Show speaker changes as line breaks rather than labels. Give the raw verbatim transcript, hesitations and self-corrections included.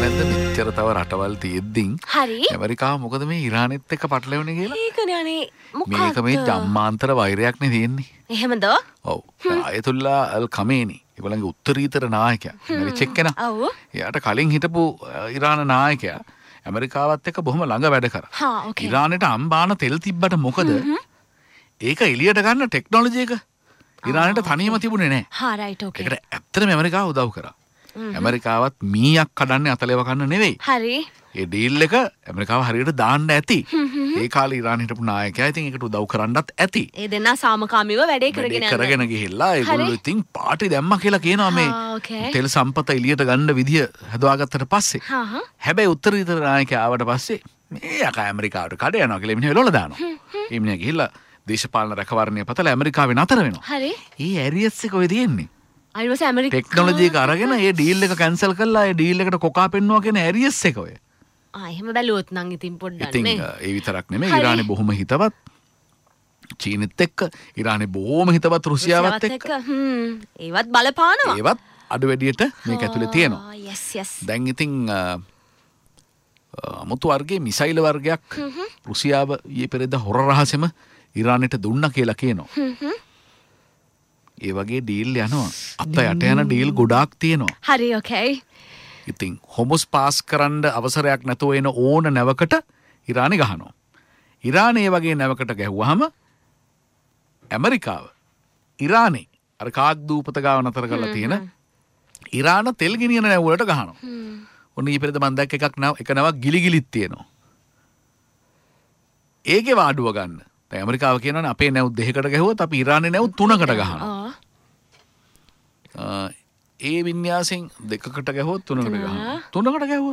නැද්ද මෙච්චර තව රටවල් තියෙද්දි
හරි
ඇමරිකාව මොකද මේ ඉරානෙත් එක්ක පටලෙවන්නේ කියලා?
ඒකනේ අනේ මොකක්ද?
මේක මේ ජම්මාන්තර වෛරයක් නේ තියෙන්නේ.
එහෙමද?
ඔව්. අයතුල්ලා අල් කමේනි ඒගොල්ලන්ගේ උත්තරීතර නායකයා. මැරිච් එක්කෙනා.
ඔව්.
එයාට කලින් හිටපු ඉරාන නායකයා ඇමරිකාවත් එක්ක බොහොම ළඟ වැඩ කරා.
හා ඕකේ.
ඉරානෙට අම්බාන තෙල් තිබ්බට මොකද? ඒක එළියට ගන්න ටෙක්නොලොජි එක ඉරානෙට තනියම තිබුණේ නැහැ.
හා රයිට් ඕකේ.
ඒකට ඇත්තටම ඇමරිකාව උදව් කරා. ඇමරිකාවත් මීයක් කඩන්නේ අතලෙව කන්න නෙවෙයි.
හරි.
ඒ ඩීල් එක ඇමරිකාව හරියට දාන්න ඇති. ඒ කාලේ ඉරාන හිටපු නායකයා ඉතින් ඒකට උදව් කරන්නත් ඇති.
ඒ දෙන්නා සාමකාමීව වැඩේ කරගෙන
යනවා. කරගෙන ගිහිල්ලා ඒගොල්ලෝ ඉතින් පාටි දැම්මා කියලා කියනවා මේ තෙල් සම්පත එළියට ගන්න විදිය හදවාගත්තට පස්සේ. හැබැයි උත්තරීතර නායකයා ආවට පස්සේ මේ යකා ඇමරිකාවට කඩ යනවා කියලා මිනිහ එළවල දානවා. ඒ මිනිහ ගිහිල්ලා දේශපාලන රැකවරණය පතලා ඇමරිකාවේ නතර වෙනවා.
හරි.
ඒ ඇරියස් එක ඔය තියෙන්නේ.
අයිවස ඇමරිකා
ටෙක්නොලොජි එක අරගෙන ඒ ඩීල් එක කැන්සල් කරලා ඒ ඩීල් එකට කොකා පෙන්නවා කියන ඇරියස් එක ඔය.
ආ එහෙම බැලුවොත් නම් ඉතින් පොඩ්ඩක්
ඉතින් ඒ විතරක් නෙමෙයි ඉරානේ බොහොම හිතවත් චීනෙත් එක්ක ඉරානේ බොහොම හිතවත් රුසියාවත් එක්ක
හ්ම් ඒවත් බලපානවා.
ඒවත් අඩු වැඩියට මේක ඇතුලේ තියෙනවා.
ආ යස් යස්.
දැන් ඉතින් අමුතු වර්ගයේ මිසයිල් වර්ගයක් රුසියාව ඊයේ පෙරේද හොර රහසෙම ඉරානෙට දුන්නා කියලා කියනවා. ඒ වගේ ඩීල් යනවා. අත යට යන ඩීල් ගොඩාක් තියෙනවා.
හරි ඕකේ.
ඉතින් හොමස් පාස් කරන්න අවසරයක් නැතුව එන ඕන නැවකට ඉරානෙ ගහනවා. ඉරානේ වගේ නැවකට ගැහුවාම ඇමරිකාව ඉරානේ අර කාක් දූපත ගාව නතර කරලා තියෙන ඉරාන තෙල් ගෙනියන නැව වලට ගහනවා. ඔන්න ඊ පෙරේද මම දැක්ක එකක් නැව එක නැවක් ගිලිගිලිත් තියෙනවා. ඒකේ වාඩුව ගන්න. දැන් ඇමරිකාව කියනවානේ අපේ නැව් දෙකකට ගැහුවොත් අපි ඉරානේ නැව් තුනකට ගහනවා. ඒ වින්‍යාසෙන් දෙකකට ගැහුවොත් තුනකට ගහනවා. තුනකට ගැහුවොත්